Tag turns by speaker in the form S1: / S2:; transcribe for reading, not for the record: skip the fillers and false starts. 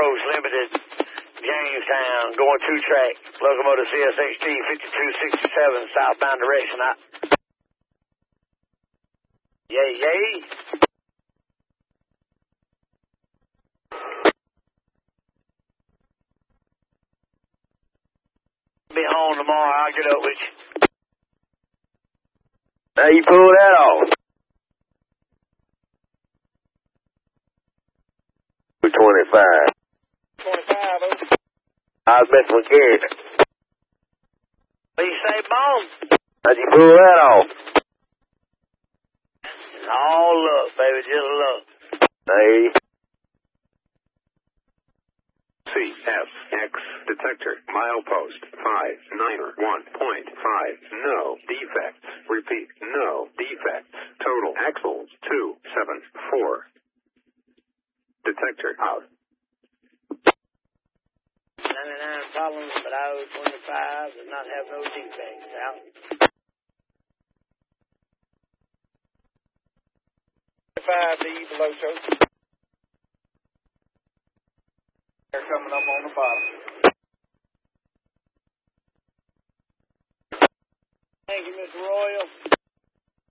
S1: approach, limited, Jamestown, going 2-track, locomotive CSXT 5267, southbound direction. Yay, yay. Be home tomorrow, I'll get up with you.
S2: How you pull that off? 25.
S1: 25, over.
S2: I was messing with Gary.
S1: What you say, Bones?
S2: How'd you pull that off?
S1: It's all luck, baby, just luck.
S2: Hey.
S3: CSX detector milepost 591.5. No defects. Repeat, no defects. Total axles 274. Detector out.
S1: 99 problems, but I owe 25 and not have no defects. Out. 5D below choke. They're coming up on the bottom. Thank you, Mr. Royal.